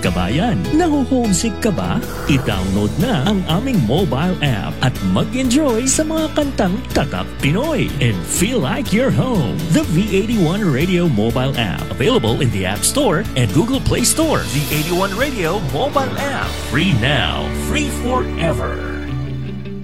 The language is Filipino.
kabayan. Naho-homesick ka ba? I-download na ang aming mobile app at mag-enjoy sa mga kantang tatak Pinoy and feel like you're home. The V81 Radio mobile app, available in the App Store and Google Play Store. V81 Radio mobile app, free now, free forever.